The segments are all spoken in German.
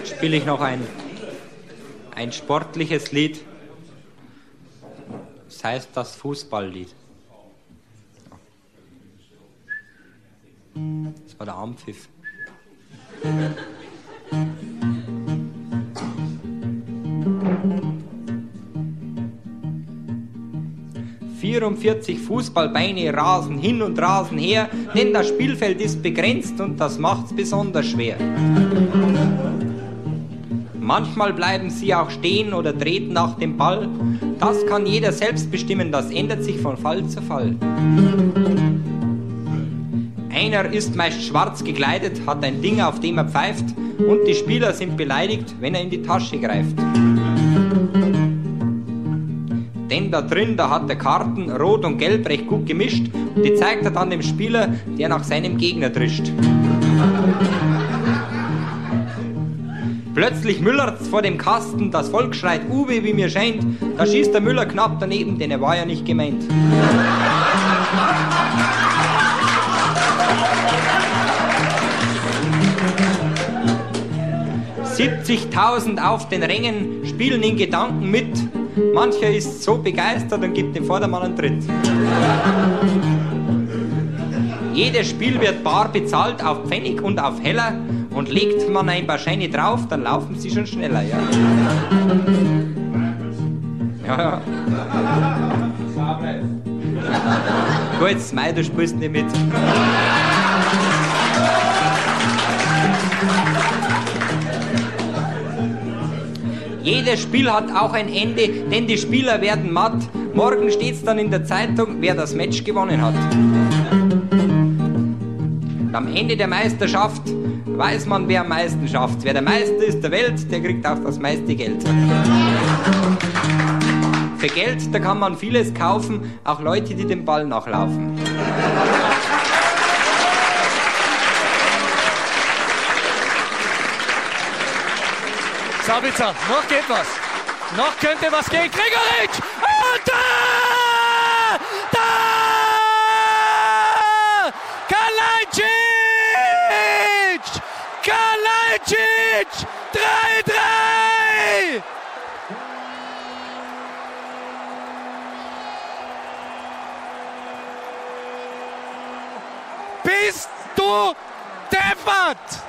spiele ich noch ein sportliches Lied. Das heißt das Fußballlied. Das war der Anpfiff. 44 Fußballbeine rasen hin und rasen her, denn das Spielfeld ist begrenzt und das macht's besonders schwer. Manchmal bleiben sie auch stehen oder treten nach dem Ball. Das kann jeder selbst bestimmen, das ändert sich von Fall zu Fall. Einer ist meist schwarz gekleidet, hat ein Ding, auf dem er pfeift, und die Spieler sind beleidigt, wenn er in die Tasche greift. Denn da drin, da hat er Karten, rot und gelb, recht gut gemischt, und die zeigt er dann dem Spieler, der nach seinem Gegner drischt. Plötzlich müllert's vor dem Kasten, das Volk schreit Uwe, wie mir scheint, da schießt der Müller knapp daneben, denn er war ja nicht gemeint. »70.000 auf den Rängen spielen in Gedanken mit. Mancher ist so begeistert und gibt dem Vordermann einen Tritt. Jedes Spiel wird bar bezahlt auf Pfennig und auf Heller, und legt man ein paar Scheine drauf, dann laufen sie schon schneller, ja. Ja. Gut, Smei, du spielst nicht mit. Jedes Spiel hat auch ein Ende, denn die Spieler werden matt. Morgen steht's dann in der Zeitung, wer das Match gewonnen hat. Und am Ende der Meisterschaft weiß man, wer am meisten schafft. Wer der Meister ist der Welt, der kriegt auch das meiste Geld. Für Geld, da kann man vieles kaufen, auch Leute, die dem Ball nachlaufen. Sabitzer, noch geht was. Noch könnte was gehen. Gregoritsch! Und da! Da! Kalajdzic! Kalajdzic! 3-3! Bist du deppert?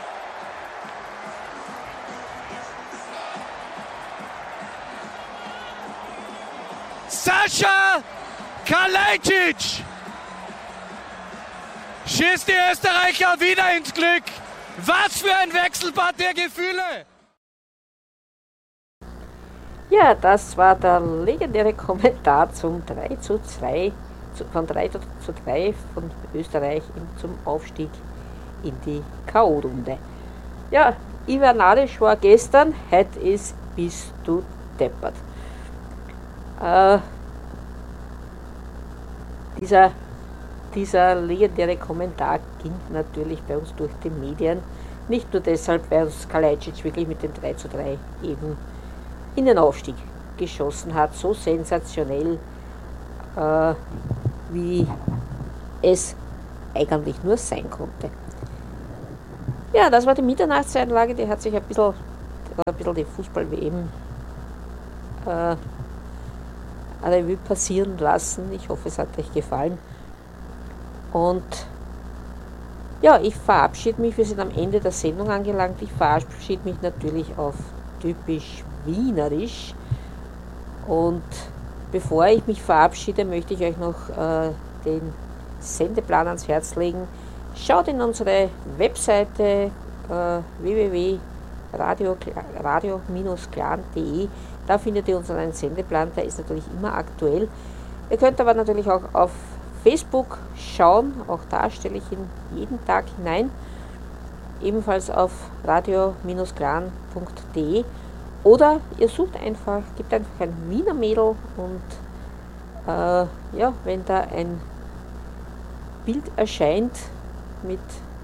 Sascha Kalajdzic schießt die Österreicher wieder ins Glück. Was für ein Wechselbad der Gefühle! Ja, das war der legendäre Kommentar zum 3:2, von 3:3 von Österreich zum Aufstieg in die K.O.-Runde. Ja, Ivanovic war gestern, heute ist bist du deppert. Dieser legendäre Kommentar ging natürlich bei uns durch die Medien. Nicht nur deshalb, weil uns Kalajdzic wirklich mit dem 3:3 eben in den Aufstieg geschossen hat. So sensationell, wie es eigentlich nur sein konnte. Ja, das war die Mitternachtseinlage, die hat sich ein bisschen die Fußball-WM Revue passieren lassen. Ich hoffe, es hat euch gefallen. Und ja, ich verabschiede mich, wir sind am Ende der Sendung angelangt. Ich verabschiede mich natürlich auf typisch wienerisch. Und bevor ich mich verabschiede, möchte ich euch noch den Sendeplan ans Herz legen. Schaut in unsere Webseite www.radio-clan.de. Da findet ihr unseren Sendeplan, der ist natürlich immer aktuell. Ihr könnt aber natürlich auch auf Facebook schauen, auch da stelle ich ihn jeden Tag hinein, ebenfalls auf radio-clan.de, oder ihr sucht einfach, gebt einfach ein Wiener Mädel und ja, wenn da ein Bild erscheint mit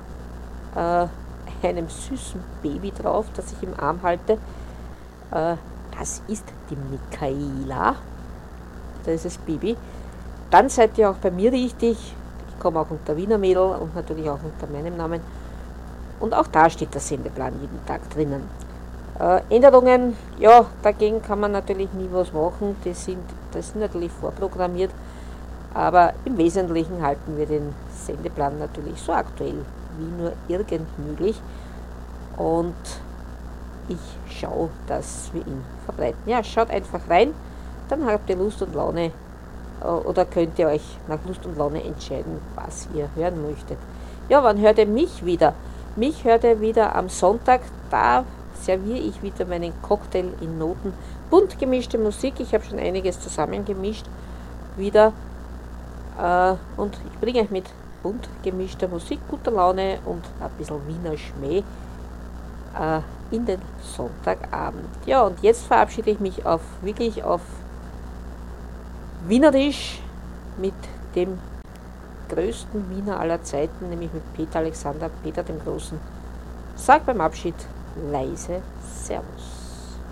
einem süßen Baby drauf, das ich im Arm halte, das ist die Michaela, das ist das Baby. Dann seid ihr auch bei mir richtig. Ich komme auch unter Wiener Mädel und natürlich auch unter meinem Namen. Und auch da steht der Sendeplan jeden Tag drinnen. Änderungen, ja, dagegen kann man natürlich nie was machen, das sind natürlich vorprogrammiert, aber im Wesentlichen halten wir den Sendeplan natürlich so aktuell wie nur irgend möglich und ich schaue, dass wir ihn verbreiten. Ja, schaut einfach rein, dann habt ihr Lust und Laune oder könnt ihr euch nach Lust und Laune entscheiden, was ihr hören möchtet. Ja, wann hört ihr mich wieder? Mich hört ihr wieder am Sonntag, da serviere ich wieder meinen Cocktail in Noten. Bunt gemischte Musik, ich habe schon einiges zusammengemischt wieder und ich bringe euch mit bunt gemischter Musik, guter Laune und ein bisschen Wiener Schmäh in den Sonntagabend. Ja, und jetzt verabschiede ich mich wirklich auf Wienerisch mit dem größten Wiener aller Zeiten, nämlich mit Peter Alexander, Peter dem Großen. Sag beim Abschied leise Servus.